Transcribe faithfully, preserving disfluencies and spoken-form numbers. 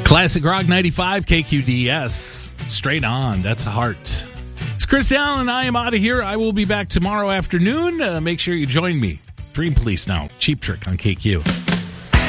Classic Rock ninety-five, K Q D S. Straight on. That's a heart. It's Chris Allen. I am out of here. I will be back tomorrow afternoon. Uh, make sure you join me. Dream Police now. Cheap Trick on K Q.